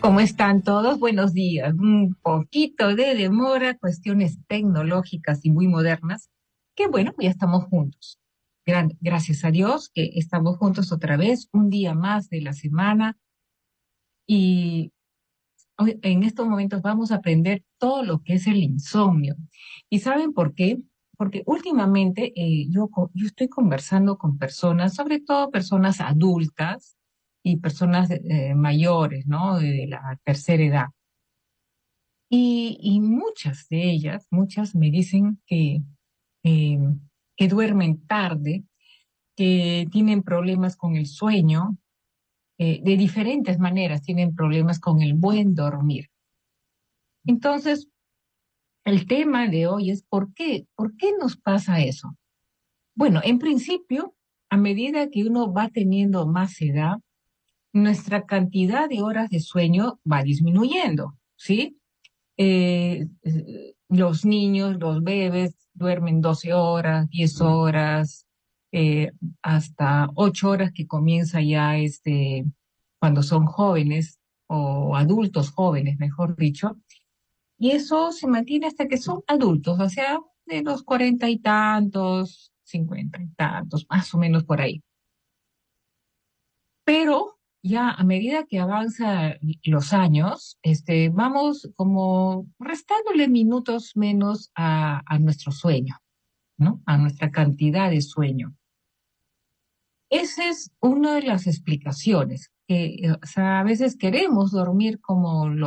¿Cómo están todos? Buenos días. Un poquito de demora, cuestiones tecnológicas y muy modernas, que bueno, ya estamos juntos. Gracias a Dios que estamos juntos otra vez, un día más de la semana y hoy, en estos momentos vamos a aprender todo lo que es el insomnio. ¿Y saben por qué? Porque últimamente yo estoy conversando con personas, sobre todo personas adultas y personas mayores, ¿no? De la tercera edad. Y muchas de ellas, muchas me dicen eh, que duermen tarde, que tienen problemas con el sueño, de diferentes maneras tienen problemas con el buen dormir. Entonces, el tema de hoy es ¿por qué nos pasa eso? Bueno, en principio, a medida que uno va teniendo más edad, nuestra cantidad de horas de sueño va disminuyendo, ¿sí? Los niños, los bebés duermen 12 horas, 10 horas, hasta 8 horas que comienza ya cuando son jóvenes o adultos jóvenes, mejor dicho, y eso se mantiene hasta que son adultos, o sea, de los 40 y tantos, 50 y tantos, más o menos por ahí. Pero ya a medida que avanzan los años, vamos como restándole minutos menos a nuestro sueño, ¿no? A nuestra cantidad de sueño. Esa es una de las explicaciones, que, o sea, a veces queremos dormir como